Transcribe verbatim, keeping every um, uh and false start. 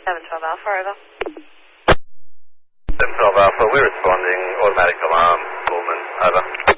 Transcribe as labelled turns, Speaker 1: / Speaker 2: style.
Speaker 1: seven twelve Alpha, over.
Speaker 2: seven twelve Alpha, we're responding, automatic alarm, Pullman, over.